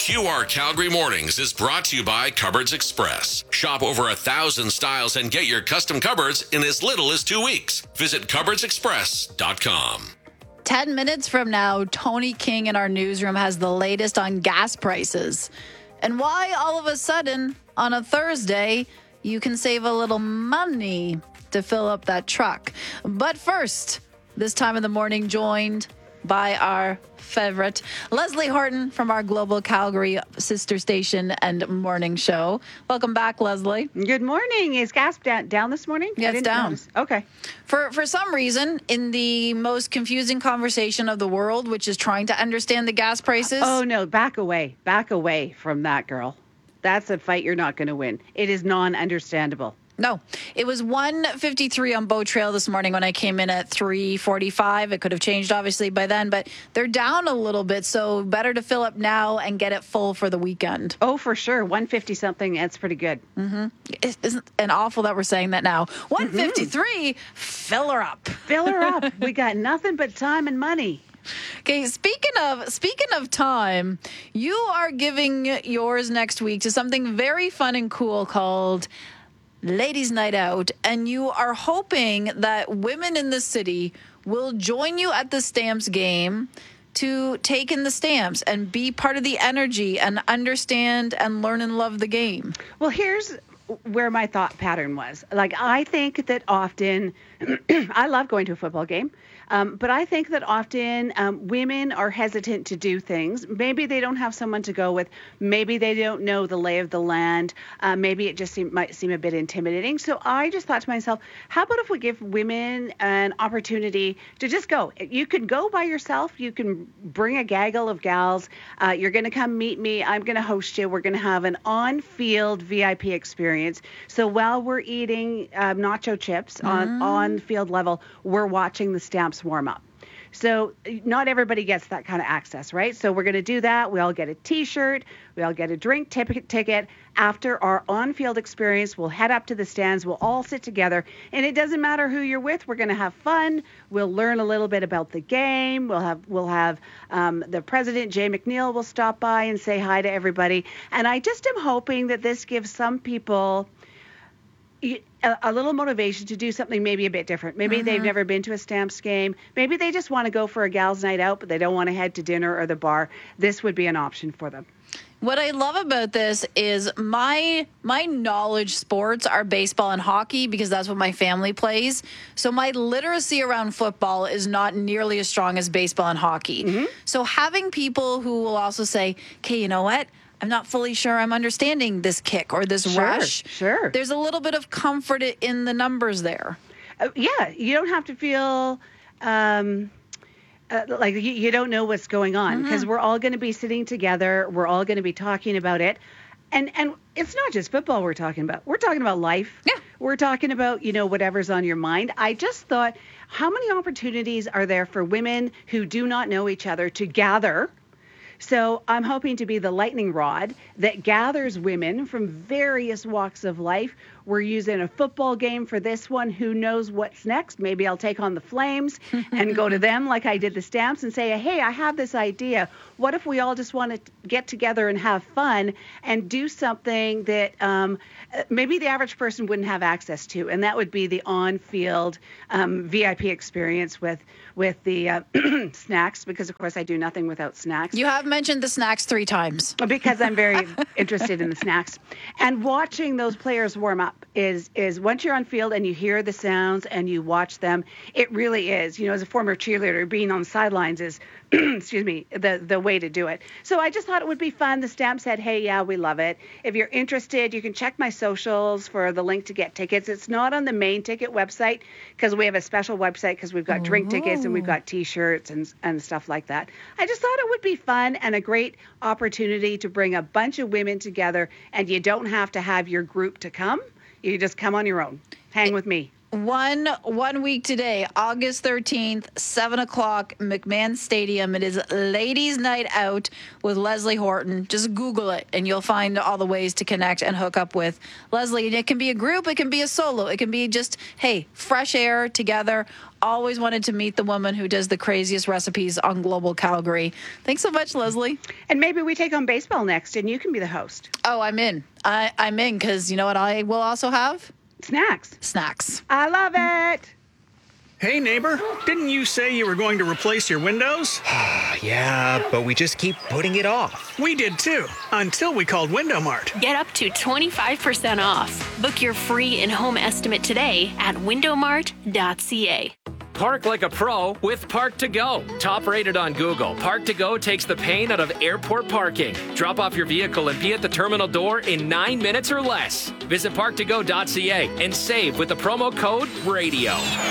QR Calgary Mornings is brought to you by Cupboards Express. Shop over 1,000 styles and get your custom cupboards in as little as 2 weeks. Visit cupboardsexpress.com. 10 minutes from now, Tony King in our newsroom has the latest on gas prices and why all of a sudden on a Thursday you can save a little money to fill up that truck. But first, this time of the morning, joined by our favorite, Leslie Horton from our Global Calgary sister station and morning show. Welcome back, Leslie. Good morning. Is gas down this morning? Yeah, it's down. Notice. Okay. For some reason, in the most confusing conversation of the world, which is trying to understand the gas prices. Oh, no. Back away from that, girl. That's a fight you're not going to win. It is non-understandable. No, it was 153 on Bow Trail this morning when I came in at 345. It could have changed, obviously, by then, but they're down a little bit, so better to fill up now and get it full for the weekend. Oh, for sure. 150-something, that's pretty good. Mm-hmm. It isn't an awful that we're saying that now. 153, fill her up. Fill her up. We got nothing but time and money. Okay, speaking of time, you are giving yours next week to something very fun and cool called Ladies' Night Out, and you are hoping that women in the city will join you at the Stamps game to take in the stamps and be part of the energy and understand and learn and love the game. Well, here's where my thought pattern was. Like, I think that often, I love going to a football game, but I think that often women are hesitant to do things. Maybe they don't have someone to go with. Maybe they don't know the lay of the land. Maybe it just might seem a bit intimidating. So I just thought to myself, how about if we give women an opportunity to just go? You can go by yourself. You can bring a gaggle of gals. You're going to come meet me. I'm going to host you. We're going to have an on-field VIP experience. So while we're eating nacho chips on field level, we're watching the Stamps warm up. So not everybody gets that kind of access, right? So we're going to do that. We all get a T-shirt. We all get a drink ticket. After our on-field experience, we'll head up to the stands. We'll all sit together. And it doesn't matter who you're with. We're going to have fun. We'll learn a little bit about the game. We'll have the president, Jay McNeil, will stop by and say hi to everybody. And I just am hoping that this gives some people a little motivation to do something maybe a bit different. Maybe they've never been to a Stamps game. Maybe they just want to go for a gal's night out, but they don't want to head to dinner or the bar. This would be an option for them. What I love about this is my knowledge sports are baseball and hockey because that's what my family plays. So my literacy around football is not nearly as strong as baseball and hockey. So having people who will also say, okay, you know what? I'm not fully sure I'm understanding this kick or this rush. Sure. There's a little bit of comfort in the numbers there. Yeah, you don't have to feel like you don't know what's going on because we're all going to be sitting together. We're all going to be talking about it. And it's not just football we're talking about. We're talking about life. Yeah. We're talking about, whatever's on your mind. I just thought, how many opportunities are there for women who do not know each other to gather? So I'm hoping to be the lightning rod that gathers women from various walks of life. We're using a football game for this one. Who knows what's next? Maybe I'll take on the Flames and go to them like I did the Stamps and say, hey, I have this idea. What if we all just want to get together and have fun and do something that maybe the average person wouldn't have access to? And that would be the on-field VIP experience with the snacks, because, of course, I do nothing without snacks. You have mentioned the snacks 3 times. Because I'm very interested in the snacks. And watching those players warm up is once you're on field and you hear the sounds and you watch them, it really is, as a former cheerleader, being on the sidelines is, excuse me, the way to do it. So I just thought it would be fun. The Stamp said, hey, yeah, we love it. If you're interested, you can check my socials for the link to get tickets. It's not on the main ticket website because we have a special website because we've got drink tickets and we've got T-shirts and stuff like that. I just thought it would be fun and a great opportunity to bring a bunch of women together, and you don't have to have your group to come. You just come on your own. Hang with me. One week today, August 13th, 7 o'clock, McMahon Stadium. It is Ladies' Night Out with Leslie Horton. Just Google it, and you'll find all the ways to connect and hook up with Leslie. And it can be a group, it can be a solo, it can be just, hey, fresh air together. Always wanted to meet the woman who does the craziest recipes on Global Calgary. Thanks so much, Leslie. And maybe we take on baseball next, and you can be the host. Oh, I'm in. I'm in, because you know what I will also have? Snacks. I love it. Hey, neighbor, didn't you say you were going to replace your windows? Yeah, but we just keep putting it off. We did too, until we called Window Mart. Get up to 25% off. Book your free in-home estimate today at windowmart.ca. Park like a pro with Park to Go. Top rated on Google, Park to Go takes the pain out of airport parking. Drop off your vehicle and be at the terminal door in 9 minutes or less. Visit parktogo.ca and save with the promo code RADIO.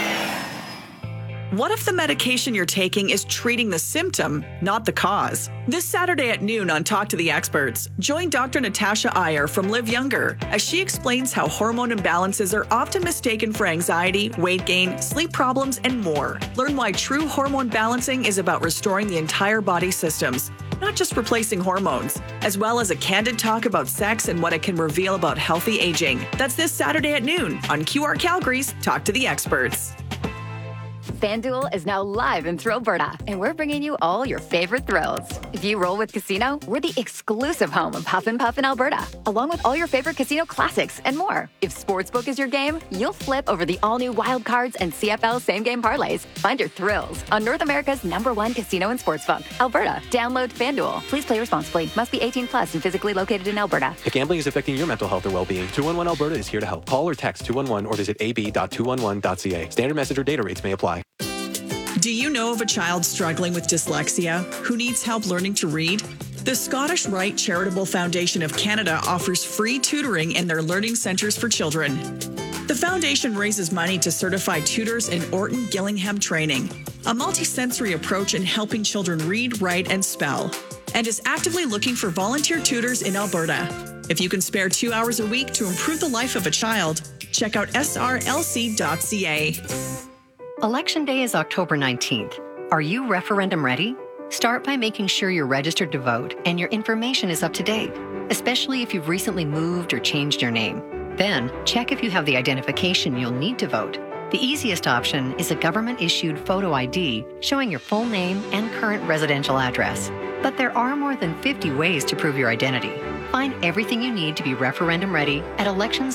What if the medication you're taking is treating the symptom, not the cause? This Saturday at noon on Talk to the Experts, join Dr. Natasha Iyer from Live Younger as she explains how hormone imbalances are often mistaken for anxiety, weight gain, sleep problems, and more. Learn why true hormone balancing is about restoring the entire body systems, not just replacing hormones, as well as a candid talk about sex and what it can reveal about healthy aging. That's this Saturday at noon on QR Calgary's Talk to the Experts. FanDuel is now live in Thrillberta, and we're bringing you all your favorite thrills. If you roll with Casino, we're the exclusive home of Huff and Puff in Alberta, along with all your favorite casino classics and more. If Sportsbook is your game, you'll flip over the all-new Wild Cards and CFL same-game parlays. Find your thrills on North America's #1 casino and sportsbook, Alberta. Download FanDuel. Please play responsibly. Must be 18 plus and physically located in Alberta. If gambling is affecting your mental health or well-being, 211 Alberta is here to help. Call or text 211 or visit ab.211.ca. Standard message or data rates may apply. Do you know of a child struggling with dyslexia who needs help learning to read? The Scottish Rite Charitable Foundation of Canada offers free tutoring in their learning centres for children. The foundation raises money to certify tutors in Orton Gillingham training, a multisensory approach in helping children read, write, and spell, and is actively looking for volunteer tutors in Alberta. If you can spare 2 hours a week to improve the life of a child, check out srlc.ca. Election Day is October 19th. Are you referendum ready? Start by making sure you're registered to vote and your information is up to date, especially if you've recently moved or changed your name. Then, check if you have the identification you'll need to vote. The easiest option is a government-issued photo ID showing your full name and current residential address. But there are more than 50 ways to prove your identity. Find everything you need to be referendum ready at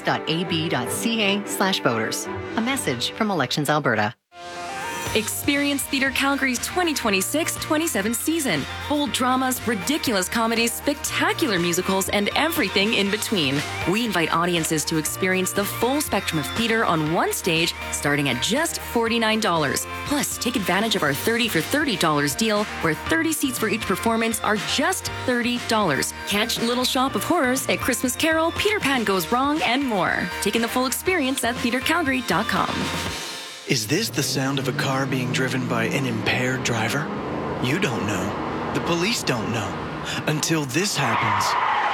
elections.ab.ca/voters. A message from Elections Alberta. Experience Theatre Calgary's 2026-27 season. Bold dramas, ridiculous comedies, spectacular musicals, and everything in between. We invite audiences to experience the full spectrum of theatre on one stage, starting at just $49. Plus, take advantage of our 30 for $30 deal, where 30 seats for each performance are just $30. Catch Little Shop of Horrors, A Christmas Carol, Peter Pan Goes Wrong, and more. Taking the full experience at theatrecalgary.com. Is this the sound of a car being driven by an impaired driver? You don't know. The police don't know. Until this happens.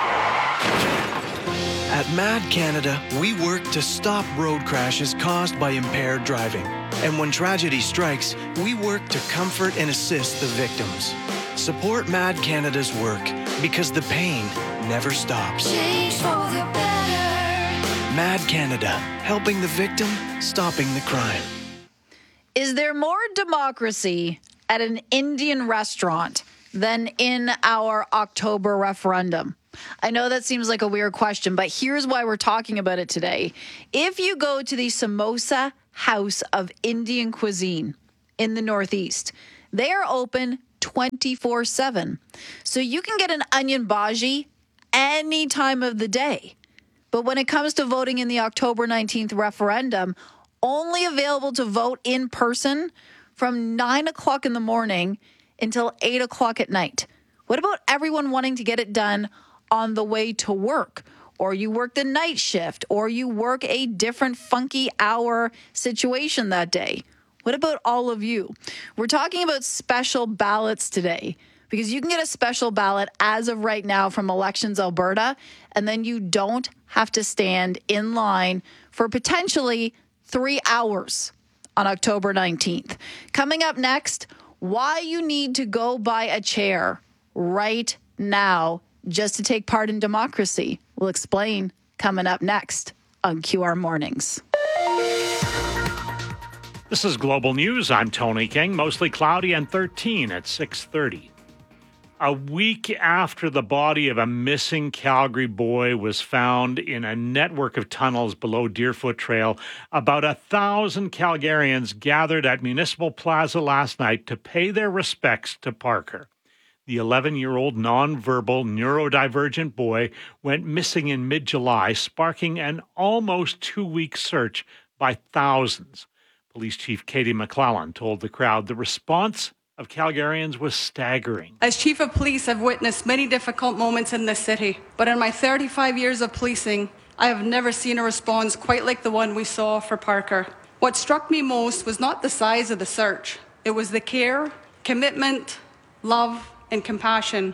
At MAD Canada, we work to stop road crashes caused by impaired driving. And when tragedy strikes, we work to comfort and assist the victims. Support MAD Canada's work because the pain never stops. Change for the better. MAD Canada, helping the victim, stopping the crime. Is there more democracy at an Indian restaurant than in our October referendum? I know that seems like a weird question, but here's why we're talking about it today. If you go to the Samosa House of Indian Cuisine in the Northeast, they are open 24/7. So you can get an onion bhaji any time of the day. But when it comes to voting in the October 19th referendum, only available to vote in person from 9 o'clock in the morning until 8 o'clock at night. What about everyone wanting to get it done on the way to work? Or you work the night shift, or you work a different funky hour situation that day? What about all of you? We're talking about special ballots today, because you can get a special ballot as of right now from Elections Alberta, and then you don't have to stand in line for potentially 3 hours on October 19th. Coming up next, why you need to go buy a chair right now just to take part in democracy. We'll explain coming up next on QR Mornings. This is Global News. I'm Tony King. Mostly cloudy and 13 at 6:30. A week after the body of a missing Calgary boy was found in a network of tunnels below Deerfoot Trail, about 1,000 Calgarians gathered at Municipal Plaza last night to pay their respects to Parker. The 11-year-old nonverbal neurodivergent boy went missing in mid-July, sparking an almost 2-week search by thousands. Police Chief Katie McClellan told the crowd the response of Calgarians was staggering. As Chief of Police, I've witnessed many difficult moments in this city, but in my 35 years of policing, I have never seen a response quite like the one we saw for Parker. What struck me most was not the size of the search. It was the care, commitment, love, and compassion.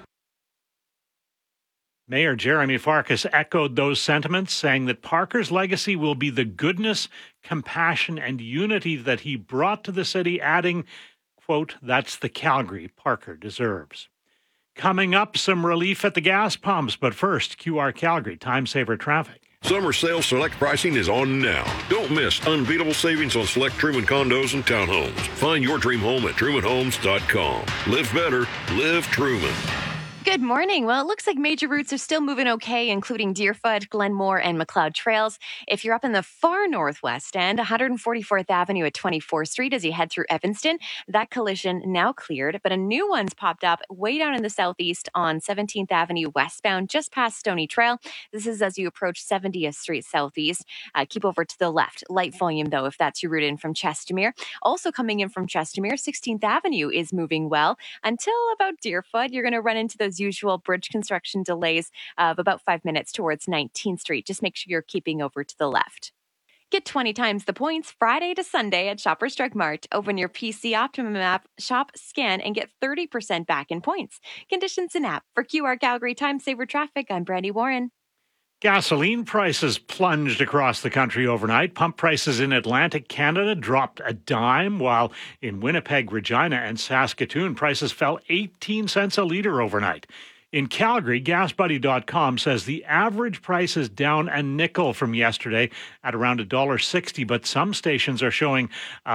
Mayor Jeremy Farkas echoed those sentiments, saying that Parker's legacy will be the goodness, compassion, and unity that he brought to the city, adding, quote, "That's the Calgary Parker deserves." Coming up, some relief at the gas pumps, but first, QR Calgary Time Saver Traffic. Summer sales select pricing is on now. Don't miss unbeatable savings on select Truman condos and townhomes. Find your dream home at trumanhomes.com. Live better, live Truman. Good morning. Well, it looks like major routes are still moving okay, including Deerfoot, Glenmore, and McLeod Trails. If you're up in the far northwest end, 144th Avenue at 24th Street as you head through Evanston, that collision now cleared, but a new one's popped up way down in the southeast on 17th Avenue westbound, just past Stony Trail. This is as you approach 70th Street southeast. Keep over to the left. Light volume, though, if that's your route in from Chestermere. Also coming in from Chestermere, 16th Avenue is moving well. Until about Deerfoot, you're going to run into those usual bridge construction delays of about 5 minutes towards 19th Street. Just make sure you're keeping over to the left. Get 20 times the points Friday to Sunday at Shoppers Drug Mart. Open your PC Optimum app, shop, scan, and get 30% back in points. Conditions and app. For QR Calgary Time Saver Traffic, I'm Brandy Warren. Gasoline prices plunged across the country overnight. Pump prices in Atlantic Canada dropped a dime, while in Winnipeg, Regina, and Saskatoon, prices fell 18 cents a litre overnight. In Calgary, GasBuddy.com says the average price is down a nickel from yesterday at around $1.60, but some stations are showing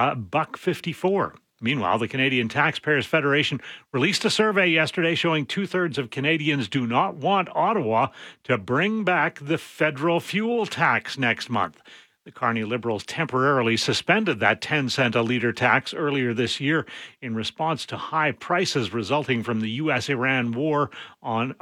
$1.54. Meanwhile, the Canadian Taxpayers Federation released a survey yesterday showing 2/3 of Canadians do not want Ottawa to bring back the federal fuel tax next month. The Carney Liberals temporarily suspended that 10-cent a litre tax earlier this year in response to high prices resulting from the U.S.-Israel war on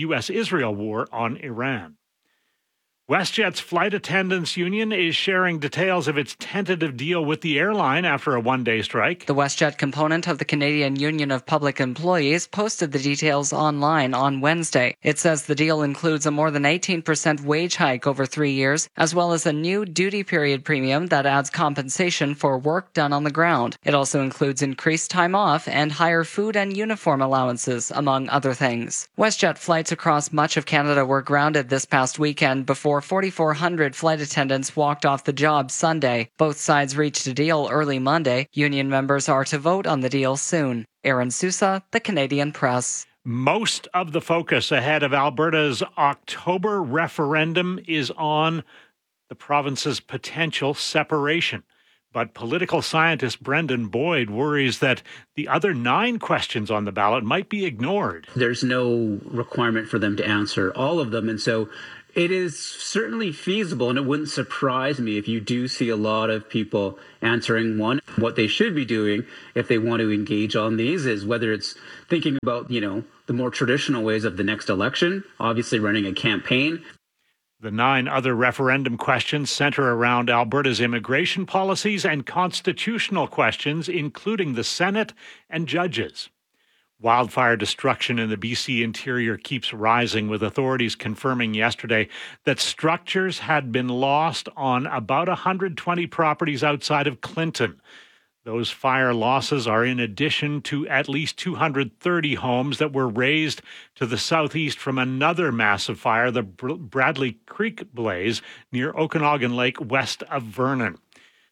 Iran. WestJet's Flight Attendants Union is sharing details of its tentative deal with the airline after a one-day strike. The WestJet component of the Canadian Union of Public Employees posted the details online on Wednesday. It says the deal includes a more than 18% wage hike over 3 years, as well as a new duty period premium that adds compensation for work done on the ground. It also includes increased time off and higher food and uniform allowances, among other things. WestJet flights across much of Canada were grounded this past weekend before 4,400 flight attendants walked off the job Sunday. Both sides reached a deal early Monday. Union members are to vote on the deal soon. Aaron Sousa, The Canadian Press. Most of the focus ahead of Alberta's October referendum is on the province's potential separation. But political scientist Brendan Boyd worries that the other 9 questions on the ballot might be ignored. There's no requirement for them to answer all of them, and so it is certainly feasible, and it wouldn't surprise me if you do see a lot of people answering one. What they should be doing if they want to engage on these is whether it's thinking about, the more traditional ways of the next election, obviously running a campaign. The 9 other referendum questions center around Alberta's immigration policies and constitutional questions, including the Senate and judges. Wildfire destruction in the BC interior keeps rising, with authorities confirming yesterday that structures had been lost on about 120 properties outside of Clinton. Those fire losses are in addition to at least 230 homes that were razed to the southeast from another massive fire, the Bradley Creek blaze near Okanagan Lake west of Vernon.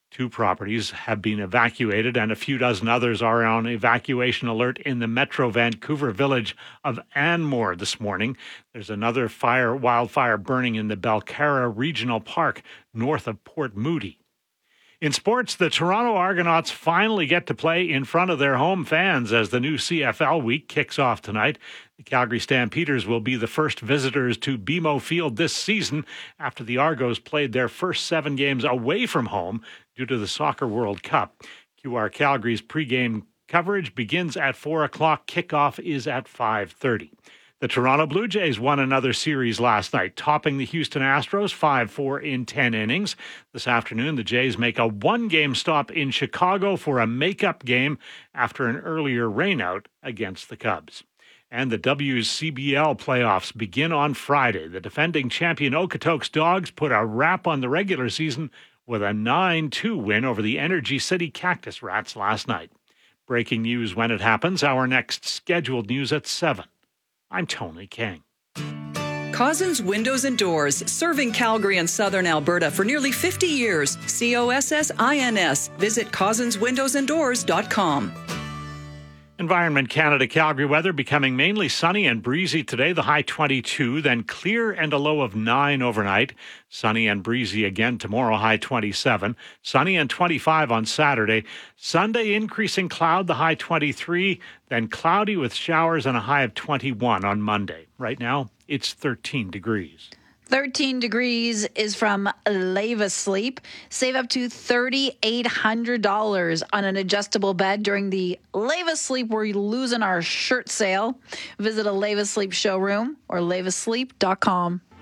2 properties have been evacuated, and a few dozen others are on evacuation alert in the Metro Vancouver village of Anmore this morning. There's another wildfire burning in the Belcara Regional Park north of Port Moody. In sports, the Toronto Argonauts finally get to play in front of their home fans as the new CFL week kicks off tonight. The Calgary Stampeders will be the first visitors to BMO Field this season after the Argos played their first 7 games away from home due to the Soccer World Cup. QR Calgary's pregame coverage begins at 4 o'clock. Kickoff is at 5:30. The Toronto Blue Jays won another series last night, topping the Houston Astros 5-4 in 10 innings. This afternoon, the Jays make a 1-game stop in Chicago for a makeup game after an earlier rainout against the Cubs. And the WCBL playoffs begin on Friday. The defending champion Okotoks Dogs put a wrap on the regular season with a 9-2 win over the Energy City Cactus Rats last night. Breaking news when it happens. Our next scheduled news at 7. I'm Tony King. Cozzens Windows and Doors, serving Calgary and southern Alberta for nearly 50 years. COSSINS. Visit CozzensWindowsandDoors.com. Environment Canada Calgary weather becoming mainly sunny and breezy today, the high 22, then clear and a low of 9 overnight. Sunny and breezy again tomorrow, high 27. Sunny and 25 on Saturday. Sunday increasing cloud, the high 23, then cloudy with showers and a high of 21 on Monday. Right now, it's 13 degrees. 13 degrees is from Leva Sleep. Save up to $3,800 on an adjustable bed during the Leva Sleep We're Losing Our Shirt sale. Visit a Leva Sleep showroom or levasleep.com.